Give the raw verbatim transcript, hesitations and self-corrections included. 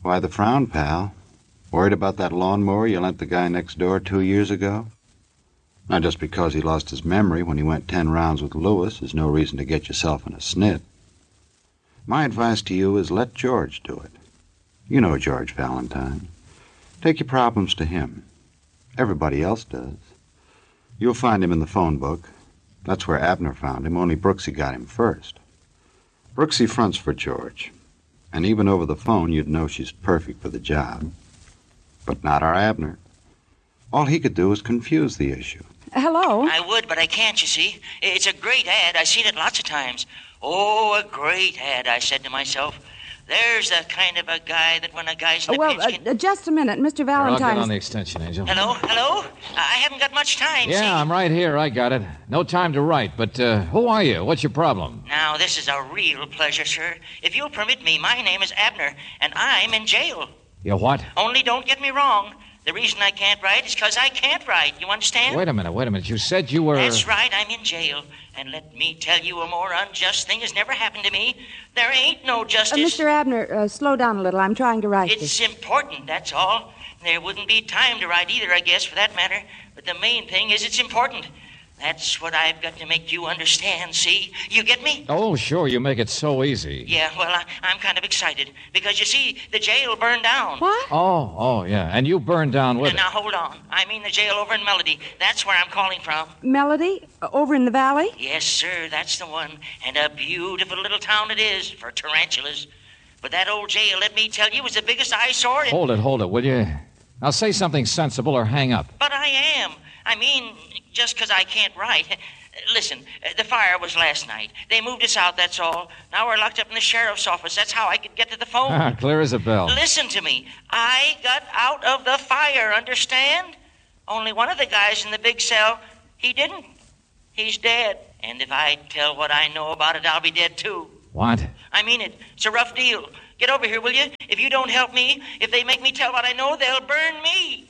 Why the frown, pal? Worried about that lawnmower you lent the guy next door two years ago? Not just because he lost his memory when he went ten rounds with Lewis is no reason to get yourself in a snit. My advice to you is let George do it. You know George Valentine. Take your problems to him. Everybody else does. You'll find him in the phone book. That's where Abner found him, only Brooksy got him first. Brooksy fronts for George. And even over the phone, you'd know she's perfect for the job. But not our Abner. All he could do was confuse the issue. Hello? I would, but I can't, you see. It's a great ad. I've seen it lots of times. Oh, a great ad, I said to myself. There's the kind of a guy that when a guy's in a Well, pinch can... uh, just a minute, Mister Valentine. I'll get on the extension, Angel. Hello? Hello? I haven't got much time, Yeah, see? I'm right here. I got it. No time to write, but uh, who are you? What's your problem? Now, this is a real pleasure, sir. If you'll permit me, my name is Abner, and I'm in jail. You what? Only don't get me wrong. The reason I can't write is because I can't write. You understand? Wait a minute, wait a minute. You said you were... That's right, I'm in jail. And let me tell you, a more unjust thing has never happened to me. There ain't no justice. Uh, Mister Abner, uh, slow down a little. I'm trying to write It's this. important, that's all. There wouldn't be time to write either, I guess, for that matter. But the main thing is it's important. That's what I've got to make you understand, see? You get me? Oh, sure, you make it so easy. Yeah, well, I, I'm kind of excited. Because, you see, the jail burned down. What? Oh, oh, yeah. And you burned down with And it. now, hold on. I mean the jail over in Melody. That's where I'm calling from. Melody? Uh, over in the valley? Yes, sir, that's the one. And a beautiful little town it is for tarantulas. But that old jail, let me tell you, was the biggest eyesore in... Hold it, hold it, will you? Now say something sensible or hang up. But I am. I mean, just because I can't write. Listen, the fire was last night. They moved us out, that's all. Now we're locked up in the sheriff's office. That's how I could get to the phone. Ah, clear as a bell. Listen to me. I got out of the fire, understand? Only one of the guys in the big cell, he didn't. He's dead. And if I tell what I know about it, I'll be dead, too. What? I mean it. It's a rough deal. Get over here, will you? If you don't help me, if they make me tell what I know, they'll burn me.